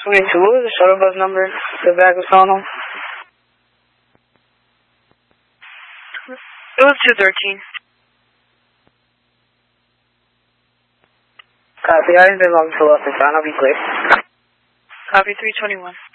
Swing 2, what was the shuttle bus number the bag was found on? It was 213. Copy, I didn't been logged until after time. I'll be clear. Copy 321.